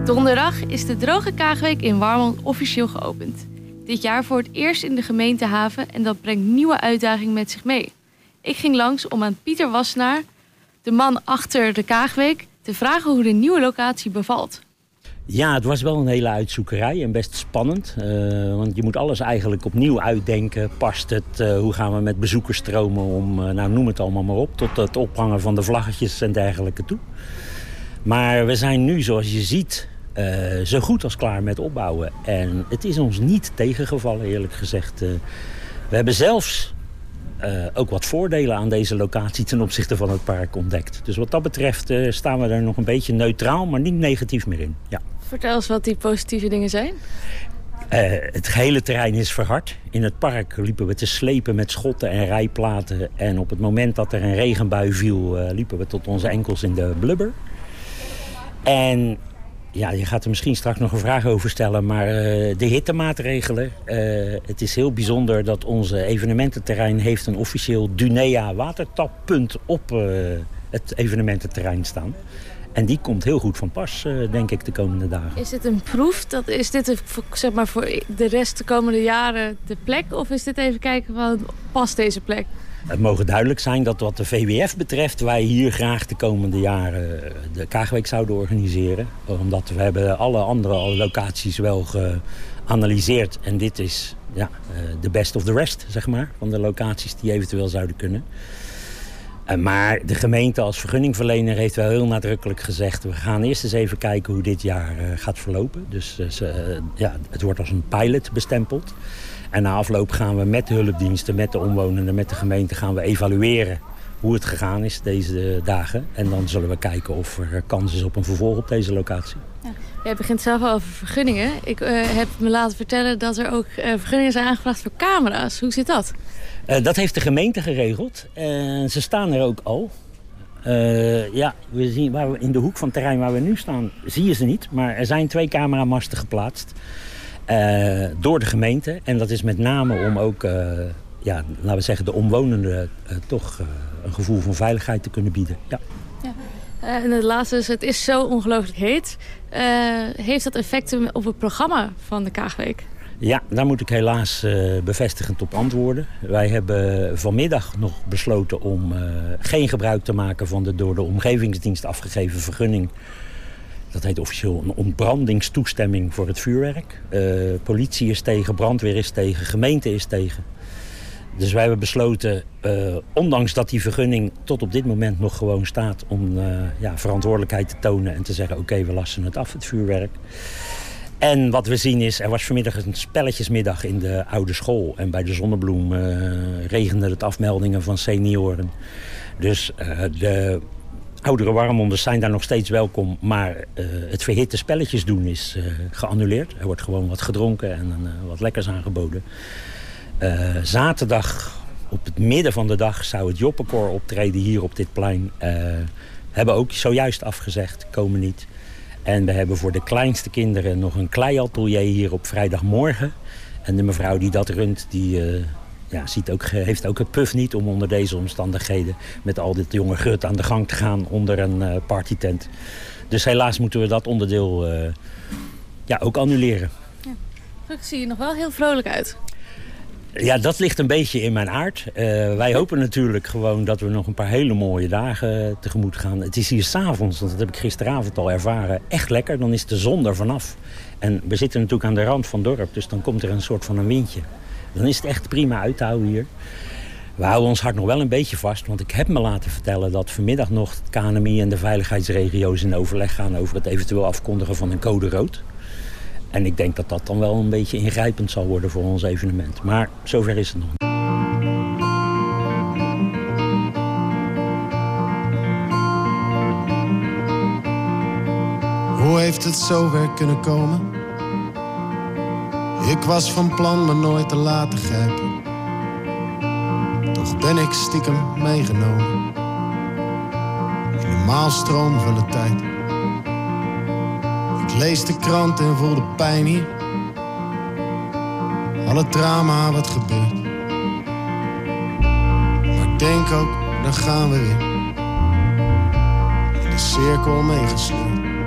Donderdag is de Droge Kaagweek in Warmond officieel geopend. Dit jaar voor het eerst in de gemeentehaven en dat brengt nieuwe uitdagingen met zich mee. Ik ging langs om aan Pieter Wassenaar, de man achter de Kaagweek, te vragen hoe de nieuwe locatie bevalt. Ja, het was wel een hele uitzoekerij en best spannend. Want je moet alles eigenlijk opnieuw uitdenken. Past het? Hoe gaan we met bezoekersstromen om? Noem het allemaal maar op. Tot het ophangen van de vlaggetjes en dergelijke toe. Maar we zijn nu, zoals je ziet, zo goed als klaar met opbouwen. En het is ons niet tegengevallen, eerlijk gezegd. We hebben zelfs ook wat voordelen aan deze locatie ten opzichte van het park ontdekt. Dus wat dat betreft staan we er nog een beetje neutraal, maar niet negatief meer in. Ja. Vertel eens wat die positieve dingen zijn. Het gehele terrein is verhard. In het park liepen we te slepen met schotten en rijplaten. En op het moment dat er een regenbui viel, liepen we tot onze enkels in de blubber. En ja, je gaat er misschien straks nog een vraag over stellen, maar de hittemaatregelen. Het is heel bijzonder dat onze evenemententerrein heeft een officieel Dunea watertappunt op het evenemententerrein staan. En die komt heel goed van pas, denk ik, de komende dagen. Is dit een proef? Is dit zeg maar, voor de rest de komende jaren de plek? Of is dit even kijken van, past deze plek? Het mogen duidelijk zijn dat wat de VWF betreft wij hier graag de komende jaren de Kaagweek zouden organiseren. Omdat we hebben alle andere locaties wel geanalyseerd. En dit is de best of the rest, zeg maar, van de locaties die eventueel zouden kunnen. Maar de gemeente als vergunningverlener heeft wel heel nadrukkelijk gezegd, we gaan eerst eens even kijken hoe dit jaar gaat verlopen. Dus het wordt als een pilot bestempeld. En na afloop gaan we met de hulpdiensten, met de omwonenden, met de gemeente gaan we evalueren hoe het gegaan is deze dagen. En dan zullen we kijken of er kans is op een vervolg op deze locatie. Ja. Jij begint zelf al over vergunningen. Ik heb me laten vertellen dat er ook vergunningen zijn aangevraagd voor camera's. Hoe zit dat? Dat heeft de gemeente geregeld. Ze staan er ook al. We zien waar we in de hoek van het terrein waar we nu staan, zie je ze niet. Maar er zijn 2 cameramasten geplaatst. Door de gemeente. En dat is met name om ook, laten we zeggen, de omwonenden toch een gevoel van veiligheid te kunnen bieden. Ja. Ja. En het laatste is, het is zo ongelooflijk heet. Heeft dat effecten op het programma van de Kaagweek? Ja, daar moet ik helaas bevestigend op antwoorden. Wij hebben vanmiddag nog besloten om geen gebruik te maken van de door de omgevingsdienst afgegeven vergunning. Dat heet officieel een ontbrandingstoestemming voor het vuurwerk. Politie is tegen, brandweer is tegen, gemeente is tegen. Dus wij hebben besloten, ondanks dat die vergunning tot op dit moment nog gewoon staat, om verantwoordelijkheid te tonen en te zeggen, oké, we lassen het af, het vuurwerk. En wat we zien is, er was vanmiddag een spelletjesmiddag in de oude school. En bij de Zonnebloem regende het afmeldingen van senioren. Dus de oudere Warmonders zijn daar nog steeds welkom. Maar het verhitte spelletjes doen is geannuleerd. Er wordt gewoon wat gedronken en wat lekkers aangeboden. Zaterdag op het midden van de dag zou het Joppenkoor optreden hier op dit plein. Hebben ook zojuist afgezegd, komen niet. En we hebben voor de kleinste kinderen nog een kleiatelier hier op vrijdagmorgen. En de mevrouw die dat runt, die heeft ook het puf niet om onder deze omstandigheden met al dit jonge gut aan de gang te gaan onder een partytent. Dus helaas moeten we dat onderdeel ook annuleren. Ja. Ik zie je nog wel heel vrolijk uit. Ja, dat ligt een beetje in mijn aard. Wij hopen natuurlijk gewoon dat we nog een paar hele mooie dagen tegemoet gaan. Het is hier 's avonds, want dat heb ik gisteravond al ervaren, echt lekker. Dan is de zon er vanaf. En we zitten natuurlijk aan de rand van het dorp, dus dan komt er een soort van een windje. Dan is het echt prima uit te houden hier. We houden ons hart nog wel een beetje vast, want ik heb me laten vertellen dat vanmiddag nog het KNMI en de veiligheidsregio's in overleg gaan over het eventueel afkondigen van een code rood. En ik denk dat dat dan wel een beetje ingrijpend zal worden voor ons evenement. Maar zover is het nog niet. Hoe heeft het zo ver kunnen komen? Ik was van plan me nooit te laten grijpen. Toch ben ik stiekem meegenomen in de maalstroom van de tijd. Ik lees de krant en voel de pijn hier. Alle drama wat gebeurt. Maar ik denk ook, dan gaan we weer in de cirkel meegesleurd.